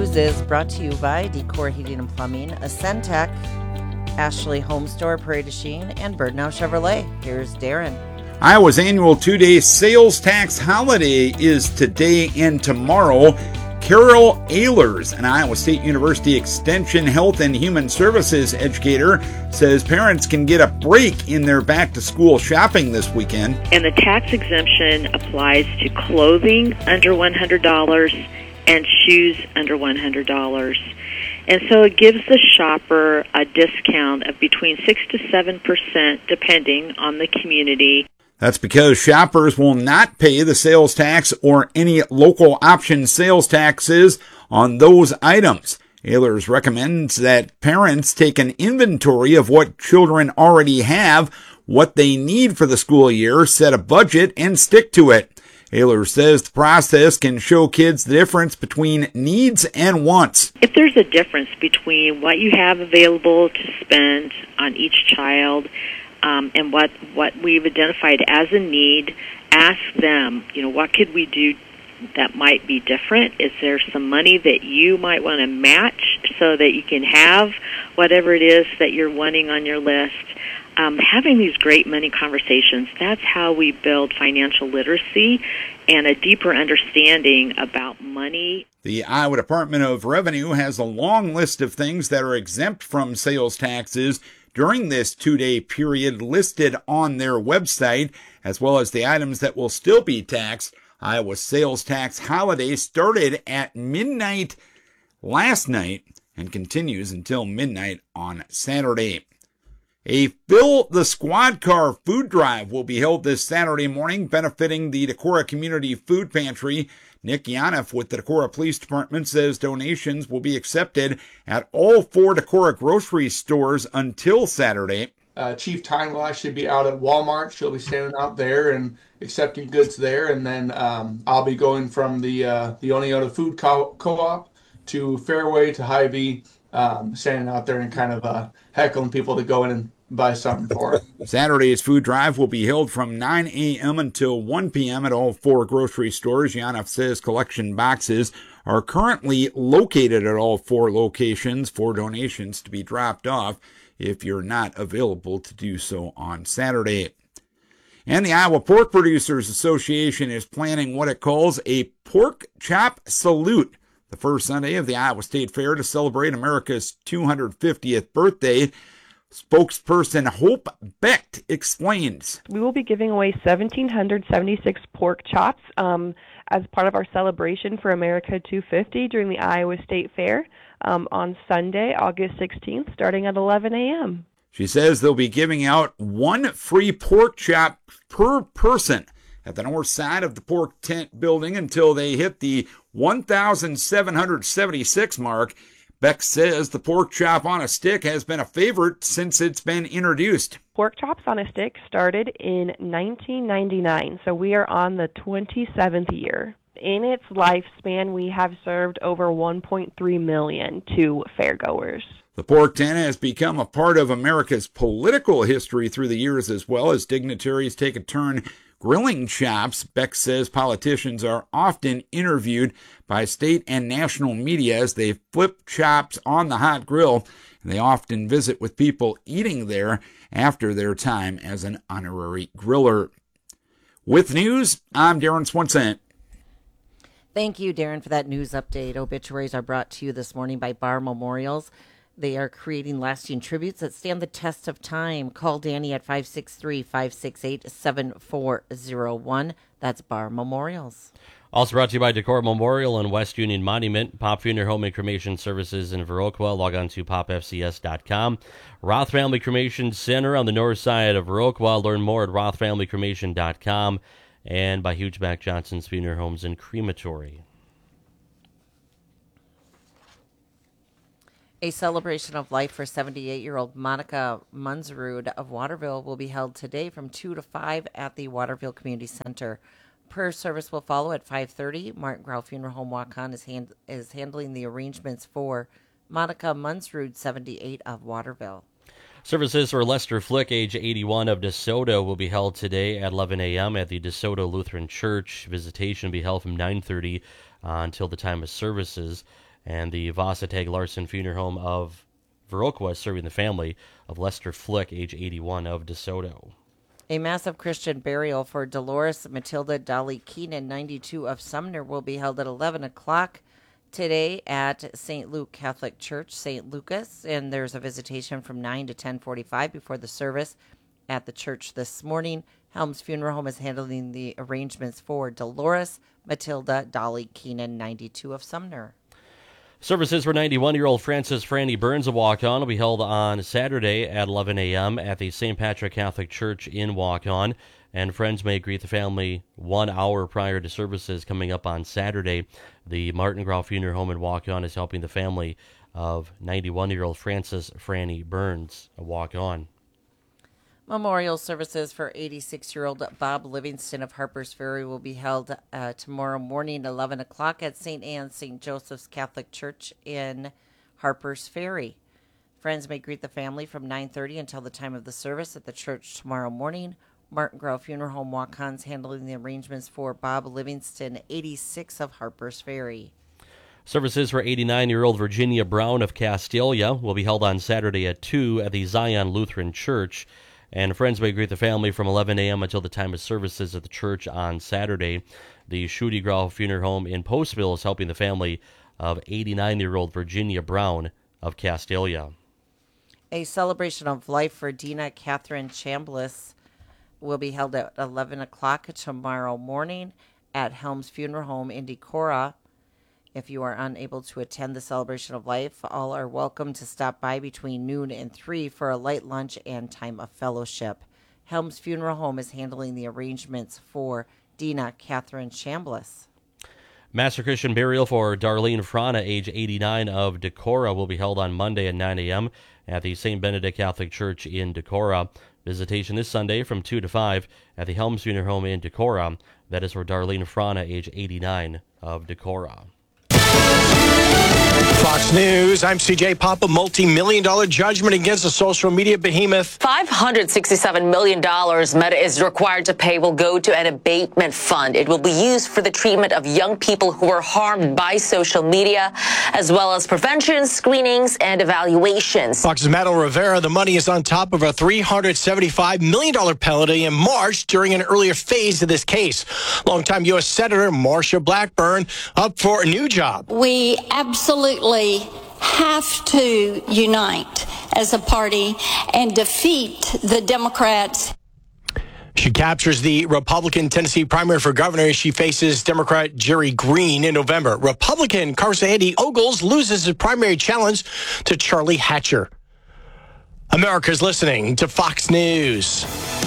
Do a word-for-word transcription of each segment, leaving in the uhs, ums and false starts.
News is brought to you by Decor Heating and Plumbing, Ascentec, Ashley Home Store, Prairie du Chien, and Birdnow Chevrolet. Here's Darren. Iowa's annual two-day sales tax holiday is today and tomorrow. Carol Ehlers, an Iowa State University Extension Health and Human Services educator, says parents can get a break in their back-to-school shopping this weekend. And the tax exemption applies to clothing under one hundred dollars and shoes under one hundred dollars. And so it gives the shopper a discount of between six to seven percent depending on the community. That's because shoppers will not pay the sales tax or any local option sales taxes on those items. Ehlers recommends that parents take an inventory of what children already have, what they need for the school year, set a budget, and stick to it. Ehlers says the process can show kids the difference between needs and wants. If there's a difference between what you have available to spend on each child, Um, and what, what we've identified as a need, ask them, you know, what could we do that might be different? Is there some money that you might want to match so that you can have whatever it is that you're wanting on your list? Um, having these great money conversations, that's how we build financial literacy and a deeper understanding about money. The Iowa Department of Revenue has a long list of things that are exempt from sales taxes during this two-day period listed on their website, as well as the items that will still be taxed. Iowa's sales tax holiday started at midnight last night and continues until midnight on Saturday. A Fill the Squad Car food drive will be held this Saturday morning, benefiting the Decorah Community Food Pantry. Nick Yanoff with the Decorah Police Department says donations will be accepted at all four Decorah grocery stores until Saturday. Uh, Chief Tyne will actually be out at Walmart. She'll be standing out there and accepting goods there. And then um, I'll be going from the uh, the Oneota Food Co- Co-op to Fairway to Hy-Vee, um, standing out there and kind of uh, heckling people to go in and buy something for it. Saturday's food drive will be held from nine a.m. until one p.m. at all four grocery stores. Yanoff says collection boxes are currently located at all four locations for donations to be dropped off if you're not available to do so on Saturday. And the Iowa Pork Producers Association is planning what it calls a pork chop salute, the first Sunday of the Iowa State Fair, to celebrate America's two hundred fiftieth birthday. Spokesperson Hope Becht explains. We will be giving away one thousand seven hundred seventy-six pork chops um, as part of our celebration for America two fifty during the Iowa State Fair um, on Sunday, August sixteenth, starting at eleven a.m. She says they'll be giving out one free pork chop per person at the north side of the pork tent building until they hit the one thousand seven hundred seventy-six mark. Beck says the pork chop on a stick has been a favorite since it's been introduced. Pork chops on a stick started in nineteen ninety-nine, so we are on the twenty-seventh year. In its lifespan, we have served over one point three million to fairgoers. The pork tent has become a part of America's political history through the years, as well as dignitaries take a turn grilling chops. Beck says politicians are often interviewed by state and national media as they flip chops on the hot grill, and they often visit with people eating there after their time as an honorary griller. With news, I'm Darren Swenson. Thank you, Darren, for that news update. Obituaries are brought to you this morning by Bar Memorials. They are creating lasting tributes that stand the test of time. Call Danny at five six three, five six eight, seven four zero one. That's Bar Memorials. Also brought to you by Decorah Memorial and West Union Monument. Pop Funeral Home and Cremation Services in Viroqua. Log on to pop f c s dot com. Roth Family Cremation Center on the north side of Viroqua. Learn more at roth family cremation dot com. And by Hugeback Johnson's Funeral Homes and Crematory. A celebration of life for seventy-eight-year-old Monica Munzerud of Waterville will be held today from two to five at the Waterville Community Center. Prayer service will follow at five thirty. Martin Grau Funeral Home Walk-On is, hand, is handling the arrangements for Monica Munzerud, seventy-eight, of Waterville. Services for Lester Flick, age eighty-one, of DeSoto, will be held today at eleven a.m. at the DeSoto Lutheran Church. Visitation will be held from nine thirty uh, until the time of services. And the Vasatag Larson Funeral Home of Viroqua is serving the family of Lester Flick, age eighty-one, of DeSoto. A massive Christian burial for Dolores Matilda Dolly Keenan, ninety-two, of Sumner, will be held at eleven o'clock today at Saint Luke Catholic Church, Saint Lucas. And there's a visitation from nine to ten forty-five before the service at the church this morning. Helms Funeral Home is handling the arrangements for Dolores Matilda Dolly Keenan, ninety-two, of Sumner. Services for ninety-one-year-old Frances Franny Burns, a walk-on, will be held on Saturday at eleven a.m. at the Saint Patrick Catholic Church in Waukon. And friends may greet the family one hour prior to services coming up on Saturday. The Martin Grau Funeral Home in Waukon is helping the family of ninety-one-year-old Frances Franny Burns, a walk-on. Memorial services for eighty-six-year-old Bob Livingston of Harpers Ferry will be held uh, tomorrow morning, eleven o'clock, at Saint Anne Saint Joseph's Catholic Church in Harpers Ferry. Friends may greet the family from nine thirty until the time of the service at the church tomorrow morning. Martin Grau Funeral Home walk-ons handling the arrangements for Bob Livingston, eighty-six, of Harpers Ferry. Services for eighty-nine-year-old Virginia Brown of Castalia will be held on Saturday at two at the Zion Lutheran Church. And friends may greet the family from eleven a.m. until the time of services at the church on Saturday. The Schutte Grau Funeral Home in Postville is helping the family of eighty-nine-year-old Virginia Brown of Castalia. A celebration of life for Dina Catherine Chambliss will be held at eleven o'clock tomorrow morning at Helms Funeral Home in Decorah. If you are unable to attend the celebration of life, all are welcome to stop by between noon and three for a light lunch and time of fellowship. Helms Funeral Home is handling the arrangements for Dina Catherine Chambliss. Master Christian burial for Darlene Frana, age eighty-nine, of Decorah, will be held on Monday at nine a.m. at the Saint Benedict Catholic Church in Decorah. Visitation this Sunday from two to five at the Helms Funeral Home in Decorah. That is for Darlene Frana, age eighty-nine, of Decorah. Fox News, I'm C J Papa. Multi-million dollar judgment against the social media behemoth. five hundred sixty-seven million dollars Meta is required to pay will go to an abatement fund. It will be used for the treatment of young people who are harmed by social media, as well as prevention, screenings, and evaluations. Fox's Madeline Rivera, the money is on top of a three hundred seventy-five million dollars penalty in March during an earlier phase of this case. Longtime U S Senator Marsha Blackburn up for a new job. We absolutely have to unite as a party and defeat the Democrats. She captures the Republican Tennessee primary for governor as she faces Democrat Jerry Green in November. Republican Congressman Andy Ogles loses his primary challenge to Charlie Hatcher. America's listening to Fox News.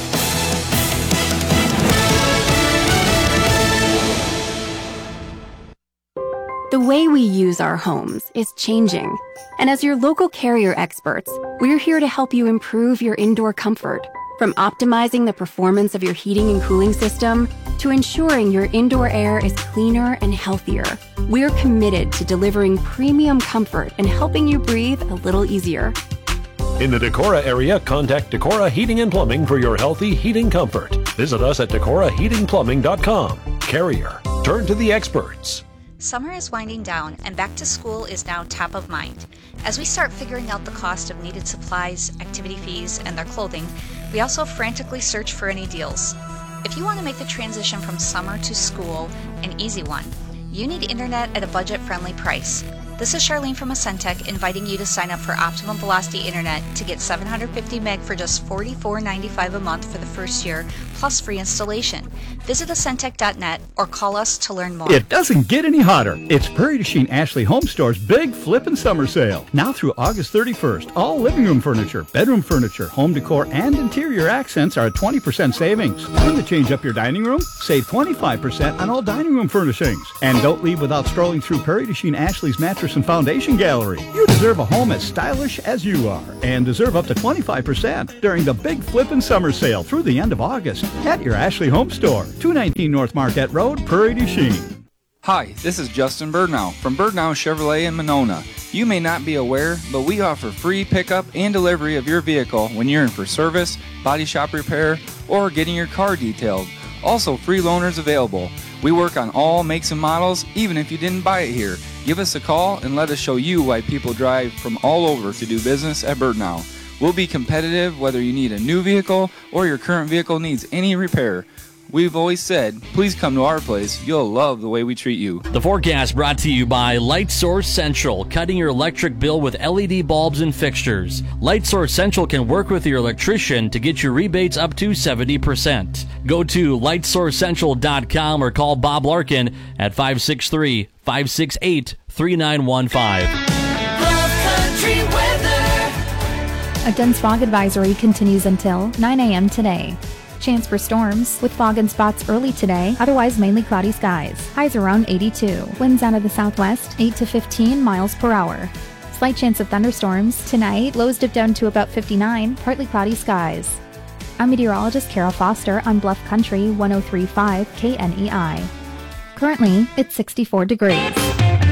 The way we use our homes is changing. And as your local Carrier experts, we're here to help you improve your indoor comfort. From optimizing the performance of your heating and cooling system to ensuring your indoor air is cleaner and healthier, we're committed to delivering premium comfort and helping you breathe a little easier. In the Decorah area, contact Decorah Heating and Plumbing for your healthy heating comfort. Visit us at decorah heating plumbing dot com. Carrier. Turn to the experts. Summer is winding down, and back to school is now top of mind. As we start figuring out the cost of needed supplies, activity fees, and their clothing, we also frantically search for any deals. If you want to make the transition from summer to school an easy one, you need internet at a budget-friendly price. This is Charlene from Ascentec inviting you to sign up for Optimum Velocity Internet to get seven hundred fifty meg for just forty-four ninety-five a month for the first year, plus free installation. Visit Ascentec dot net or call us to learn more. It doesn't get any hotter. It's Prairie du Chien Ashley Home Store's big flippin' summer sale. Now through August thirty-first, all living room furniture, bedroom furniture, home decor, and interior accents are at twenty percent savings. Time to change up your dining room? Save twenty-five percent on all dining room furnishings. And don't leave without strolling through Prairie du Chien Ashley's mattress and foundation gallery. You deserve a home as stylish as you are and deserve up to twenty-five percent during the big flippin' summer sale through the end of August at your Ashley Home Store, two nineteen North Marquette Road, Prairie du Chien. Hi, this is Justin Birdnow from Birdnow Chevrolet in Monona. You may not be aware, but we offer free pickup and delivery of your vehicle when you're in for service, body shop repair, or getting your car detailed. Also, free loaners available. We work on all makes and models, even if you didn't buy it here. Give us a call and let us show you why people drive from all over to do business at Birdnow. We'll be competitive whether you need a new vehicle or your current vehicle needs any repair. We've always said, please come to our place. You'll love the way we treat you. The forecast brought to you by Light Source Central, cutting your electric bill with L E D bulbs and fixtures. Light Source Central can work with your electrician to get you rebates up to seventy percent. Go to light source central dot com or call Bob Larkin at five six three, five six eight, three nine one five. A dense fog advisory continues until nine a.m. today. Chance for storms, with fog and spots early today, otherwise mainly cloudy skies. Highs around eighty-two. Winds out of the southwest, eight to fifteen miles per hour. Slight chance of thunderstorms. Tonight, lows dip down to about fifty-nine, partly cloudy skies. I'm meteorologist Carol Foster on Bluff Country one oh three point five K N E I. Currently, it's sixty-four degrees.